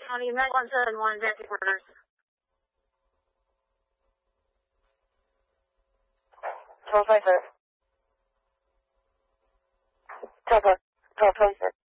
County, Med 171, advancing orders. Control 5, sir. Control 4. Control 20, sir.